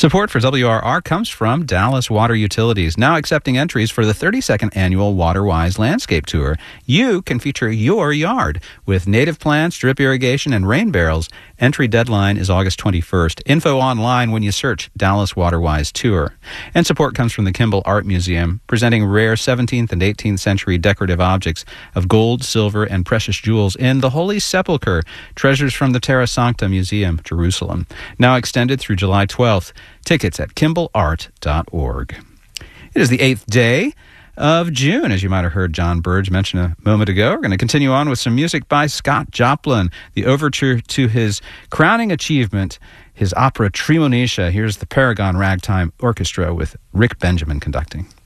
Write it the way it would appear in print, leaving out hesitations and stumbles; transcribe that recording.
Support for WRR comes from Dallas Water Utilities, now accepting entries for the 32nd annual WaterWise Landscape Tour. You can feature your yard with native plants, drip irrigation, and rain barrels. Entry deadline is August 21st. Info online when you search Dallas WaterWise Tour. And support comes from the Kimball Art Museum, presenting rare 17th and 18th century decorative objects of gold, silver, and precious jewels in the Holy Sepulchre, treasures from the Terra Sancta Museum, Jerusalem. Now extended through July 12th. Tickets at KimballArt.org. It is the 8th day of June, as you might have heard John Burge mention a moment ago. We're going to continue on with some music by Scott Joplin, the overture to his crowning achievement, his opera Tremonisha. Here's the Paragon Ragtime Orchestra with Rick Benjamin conducting.